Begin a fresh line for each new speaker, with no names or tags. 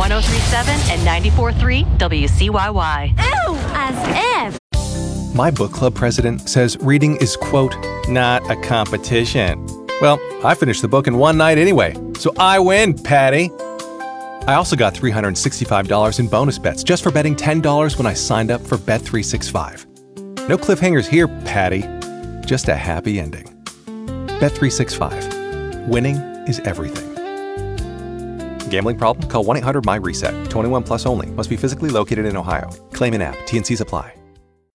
1037 and 94.3 WCYY.
Ew, as if.
My book club president says reading is, quote, not a competition. Well, I finished the book in one night anyway, so I win, Patty. I also got $365 in bonus bets just for betting $10 when I signed up for Bet365. No cliffhangers here, Patty. Just a happy ending. Bet365. Winning is everything. Gambling problem? Call 1-800-MY-RESET. 21 plus only. Must be physically located in Ohio. Claim in app. T&Cs apply.